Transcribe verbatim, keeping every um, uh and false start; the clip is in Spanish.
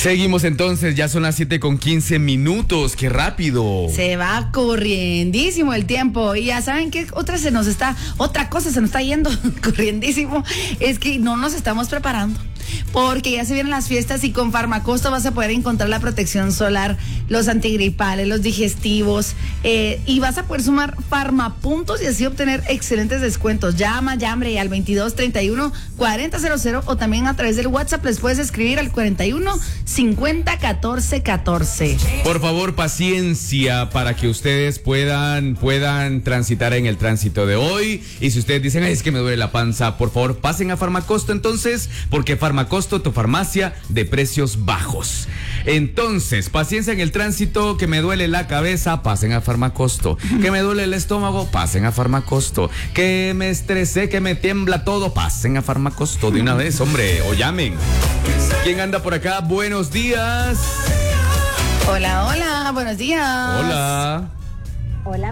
Seguimos entonces, ya son las siete con quince minutos, qué rápido. Se va corriendísimo el tiempo. Y ya saben que otra se nos está, otra cosa se nos está yendo corriendísimo, es que no nos estamos preparando. Porque ya se vienen las fiestas y con Farmacosto vas a poder encontrar la protección solar, los antigripales, los digestivos, eh, y vas a poder sumar farmapuntos y así obtener excelentes descuentos. Llama, llame al veintidós treinta y uno cuarenta cero cero o también a través del WhatsApp les puedes escribir al cuarenta y uno cincuenta catorce catorce. Por favor, paciencia para que ustedes puedan, puedan transitar en el tránsito de hoy. Y si ustedes dicen, ay, es que me duele la panza, por favor, pasen a Farmacosto entonces, porque Farmacosto, tu farmacia de precios bajos. Entonces, paciencia en el tránsito, que me duele la cabeza, pasen a Farmacosto. Que me duele el estómago, pasen a Farmacosto. Que me estresé, que me tiembla todo, pasen a Farmacosto de una vez, hombre, o llamen. ¿Quién anda por acá? Buenos días. Hola, hola, buenos días. Hola. Hola,